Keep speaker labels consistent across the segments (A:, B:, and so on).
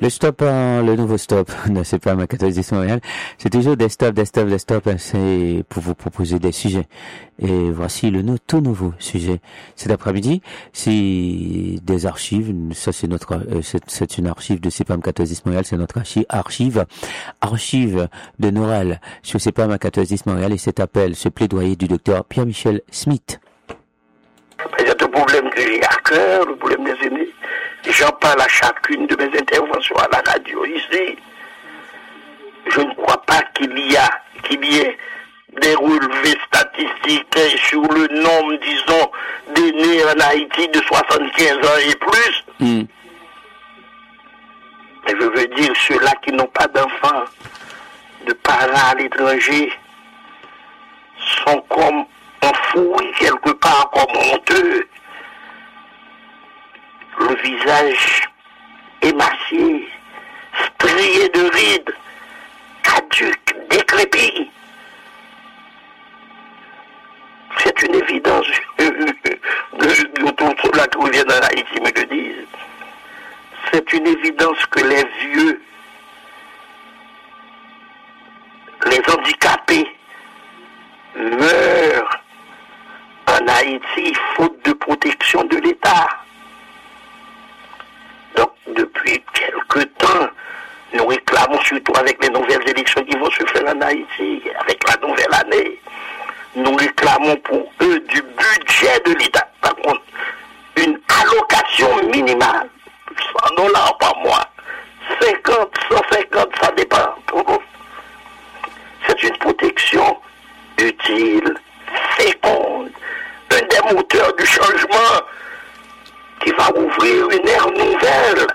A: Le stop, le nouveau stop de CPAM 90 Montréal, c'est toujours des stops, c'est pour vous proposer des sujets. Et voici tout nouveau sujet. Cet après-midi, c'est des archives, ça c'est c'est une archive de CPAM 90 Montréal, c'est notre archive de Noël sur CPAM 90 Montréal et cet appel, ce plaidoyer du docteur Pierre-Michel Smith.
B: Il y a deux problèmes que j'ai à cœur, le problème des aînés. J'en parle à chacune de mes interventions à la radio ici. Je ne crois pas qu'il y ait des relevés statistiques sur le nombre, disons, d'aînés en Haïti de 75 ans et plus. Mais je veux dire, ceux-là qui n'ont pas d'enfants, de parents à l'étranger, sont comme enfouis quelque part, comme honteux. Le visage émacié, strié de rides, caduc, décrépit. C'est une évidence, tous ceux-là qui reviennent en Haïti me le disent. C'est une évidence que les vieux, les handicapés, meurent en Haïti faute de protection de l'État. Donc, depuis quelque temps, nous réclamons, surtout avec les nouvelles élections qui vont se faire en Haïti, avec la nouvelle année, nous réclamons pour eux du budget de l'État. Par contre, une allocation minimale, $100 par mois, 50, 150, ça dépend. C'est une protection utile, féconde, un des moteurs du changement qui va ouvrir une ère nouvelle.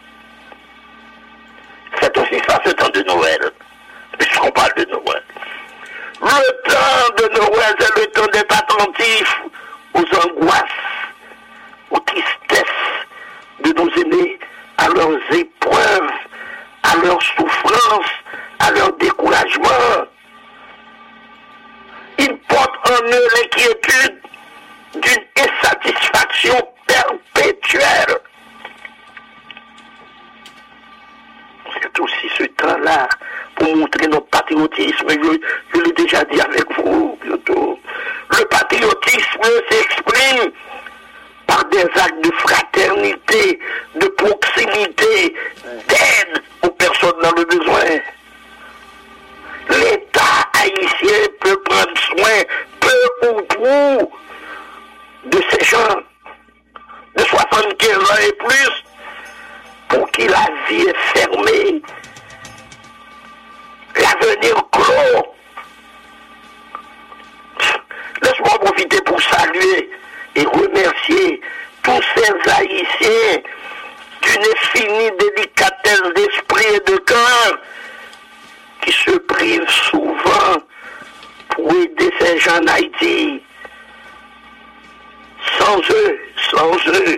B: C'est aussi ça, ce temps de Noël. Puisqu'on parle de Noël. Le temps de Noël, c'est le temps d'être attentif aux angoisses, aux tristesses de nos aînés, à leurs épreuves, à leurs souffrances, à leur découragement. Ils portent en eux l'inquiétude d'une insatisfaction perpétuelle. C'est aussi ce temps-là pour montrer notre patriotisme. Je l'ai déjà dit avec vous bientôt. Le patriotisme s'exprime par des actes de fraternité, de proximité, d'aide aux personnes dans le besoin. L'État haïtien peut prendre soin, peu ou prou, de ces gens de 75 ans et plus, pour qui la vie est fermée, l'avenir clos. Laisse-moi profiter pour saluer et remercier tous ces Haïtiens d'une infinie délicatesse d'esprit et de cœur qui se privent souvent pour aider ces gens en Haïti. Sans eux,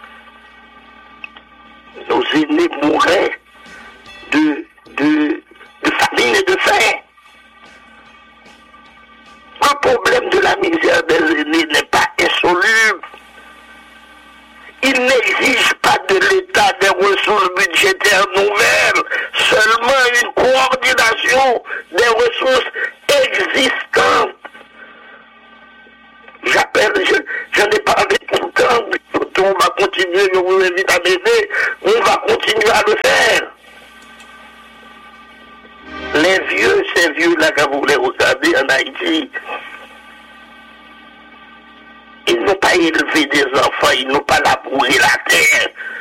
B: nos aînés mourraient de famine et de faim. Le problème de la misère des aînés n'est pas insoluble. Il n'exige pas de l'État des ressources budgétaires nouvelles, seulement une coordination des ressources existantes. J'en ai parlé tout le temps, on va continuer, je vous invite à m'aider, on va continuer à le faire. Les vieux, ces vieux-là, quand vous les regardez en Haïti, ils n'ont pas élevé des enfants, ils n'ont pas labouré la terre